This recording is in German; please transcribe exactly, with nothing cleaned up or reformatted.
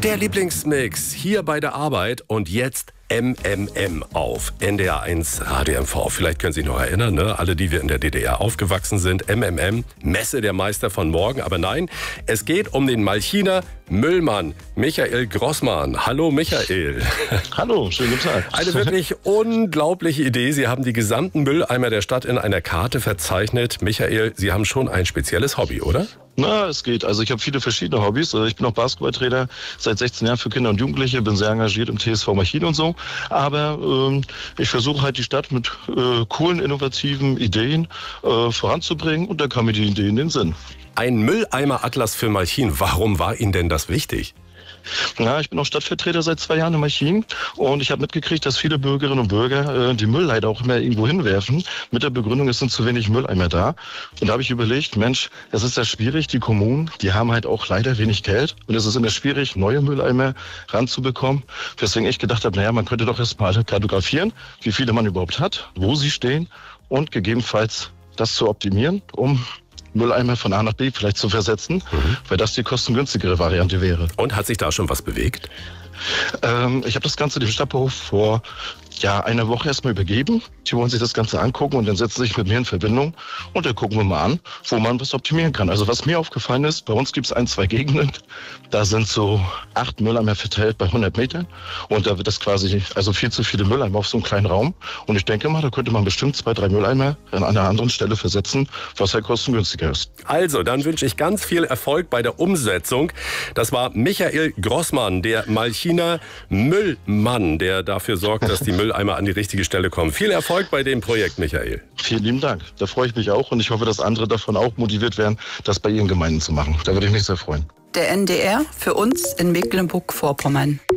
Der Lieblingsmix hier bei der Arbeit und jetzt M M M auf N D R eins Radio M V. Vielleicht können Sie sich noch erinnern, ne? Alle, die wir in der D D R aufgewachsen sind. M M M, Messe der Meister von morgen. Aber nein, es geht um den Malchiner Müllmann, Michael Grossmann. Hallo Michael. Hallo, schönen guten Tag. Eine wirklich unglaubliche Idee. Sie haben die gesamten Mülleimer der Stadt in einer Karte verzeichnet. Michael, Sie haben schon ein spezielles Hobby, oder? Na, es geht. Also ich habe viele verschiedene Hobbys. Ich bin auch Basketballtrainer seit sechzehn Jahren für Kinder und Jugendliche, bin sehr engagiert im T S V Malchin und so. Aber ähm, ich versuche halt die Stadt mit äh, coolen, innovativen Ideen äh, voranzubringen und da kam mir die Idee in den Sinn. Ein Mülleimer-Atlas für Malchin. Warum war Ihnen denn das wichtig? Ja, ich bin auch Stadtvertreter seit zwei Jahren in Malchin und ich habe mitgekriegt, dass viele Bürgerinnen und Bürger äh, die Müll leider auch immer irgendwo hinwerfen. Mit der Begründung, es sind zu wenig Mülleimer da. Und da habe ich überlegt, Mensch, das ist ja schwierig, die Kommunen, die haben halt auch leider wenig Geld. Und es ist immer schwierig, neue Mülleimer ranzubekommen. Deswegen ich gedacht habe, naja, man könnte doch erst mal kartografieren, wie viele man überhaupt hat, wo sie stehen und gegebenenfalls das zu optimieren, um Mülleimer von A nach B vielleicht zu versetzen, mhm. weil das die kostengünstigere Variante wäre. Und hat sich da schon was bewegt? Ähm, ich habe das Ganze dem Stadtbauhof vor ja, einer Woche erstmal übergeben. Die wollen sich das Ganze angucken und dann setzen sie sich mit mir in Verbindung und dann gucken wir mal an, wo man was optimieren kann. Also was mir aufgefallen ist, bei uns gibt es ein, zwei Gegenden, da sind so acht Mülleimer verteilt bei hundert Metern und da wird das quasi, also viel zu viele Mülleimer auf so einem kleinen Raum und ich denke mal, da könnte man bestimmt zwei, drei Mülleimer an einer anderen Stelle versetzen, was halt kostengünstiger ist. Also, dann wünsche ich ganz viel Erfolg bei der Umsetzung. Das war Michael Grossmann, der Malchiner Müllmann, der dafür sorgt, dass die Mülleimer an die richtige Stelle kommen. Viel Erfolg bei dem Projekt, Michael. Vielen lieben Dank. Da freue ich mich auch und ich hoffe, dass andere davon auch motiviert werden, das bei ihren Gemeinden zu machen. Da würde ich mich sehr freuen. Der N D R für uns in Mecklenburg-Vorpommern.